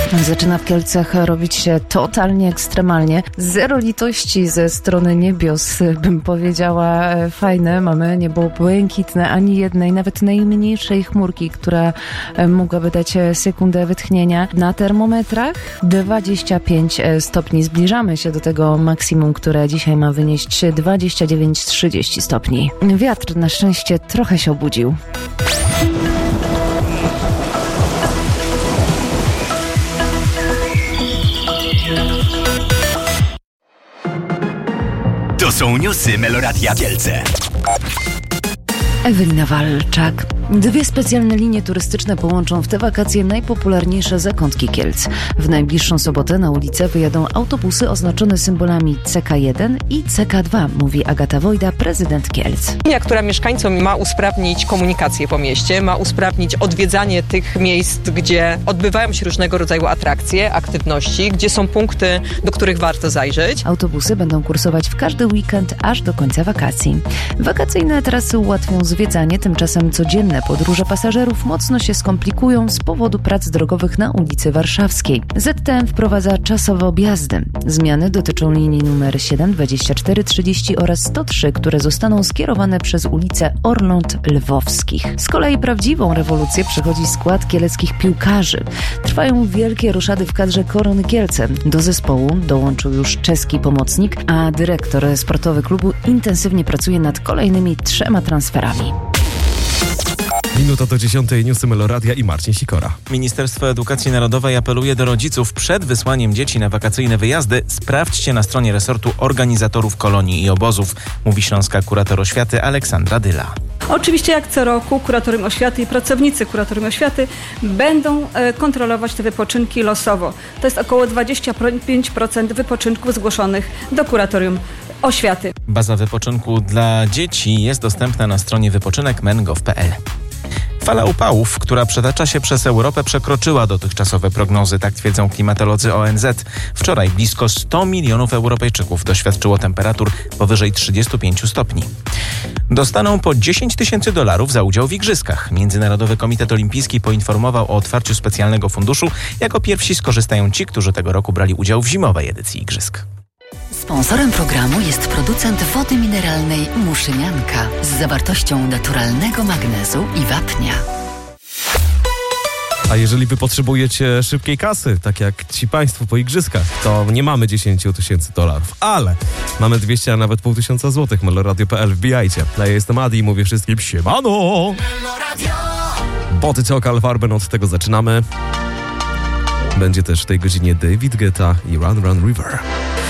Zaczyna w Kielcach robić się totalnie ekstremalnie. Zero litości ze strony niebios, bym powiedziała. Fajne. Mamy niebo błękitne, ani jednej, nawet najmniejszej chmurki, która mogłaby dać sekundę wytchnienia. Na termometrach 25 stopni. Zbliżamy się do tego maksimum, które dzisiaj ma wynieść 29-30 stopni. Wiatr na szczęście trochę się obudził. To są newsy Meloradia Kielce. Ewelina Walczak. 2 specjalne linie turystyczne połączą w te wakacje najpopularniejsze zakątki Kielc. W najbliższą sobotę na ulicę wyjadą autobusy oznaczone symbolami CK1 i CK2, mówi Agata Wojda, prezydent Kielc. Linia, która mieszkańcom ma usprawnić komunikację po mieście, ma usprawnić odwiedzanie tych miejsc, gdzie odbywają się różnego rodzaju atrakcje, aktywności, gdzie są punkty, do których warto zajrzeć. Autobusy będą kursować w każdy weekend aż do końca wakacji. Wakacyjne trasy ułatwią zwiedzanie, tymczasem codzienne podróże pasażerów mocno się skomplikują z powodu prac drogowych na ulicy Warszawskiej. ZTM wprowadza czasowe objazdy. Zmiany dotyczą linii numer 7, 24, 30 oraz 103, które zostaną skierowane przez ulicę Orląt Lwowskich. Z kolei prawdziwą rewolucję przechodzi skład kieleckich piłkarzy. Trwają wielkie roszady w kadrze Korony Kielce. Do zespołu dołączył już czeski pomocnik, a dyrektor sportowy klubu intensywnie pracuje nad kolejnymi 3 transferami. Minuta do 10. Newsy Meloradia i Marcin Sikora. Ministerstwo Edukacji Narodowej apeluje do rodziców przed wysłaniem dzieci na wakacyjne wyjazdy. Sprawdźcie na stronie resortu organizatorów kolonii i obozów, mówi śląska kurator oświaty Aleksandra Dyla. Oczywiście jak co roku kuratorium oświaty i pracownicy kuratorium oświaty będą kontrolować te wypoczynki losowo. To jest około 25% wypoczynków zgłoszonych do kuratorium oświaty. Baza wypoczynku dla dzieci jest dostępna na stronie wypoczynek.men.gov.pl. Fala upałów, która przetacza się przez Europę, przekroczyła dotychczasowe prognozy, tak twierdzą klimatolodzy ONZ. Wczoraj blisko 100 milionów Europejczyków doświadczyło temperatur powyżej 35 stopni. Dostaną po $10 000 za udział w igrzyskach. Międzynarodowy Komitet Olimpijski poinformował o otwarciu specjalnego funduszu. Jako pierwsi skorzystają ci, którzy tego roku brali udział w zimowej edycji igrzysk. Sponsorem programu jest producent wody mineralnej Muszynianka z zawartością naturalnego magnezu i wapnia. A jeżeli wy potrzebujecie szybkiej kasy, tak jak ci państwo po igrzyskach, to nie mamy $10 000, ale mamy 200, a nawet $500 złotych. Meloradio.pl, wbijajcie. Ja jestem Adi i mówię wszystkim siemano! Boty Cokal Farben, od tego zaczynamy. Będzie też w tej godzinie David Guetta i Run Run River.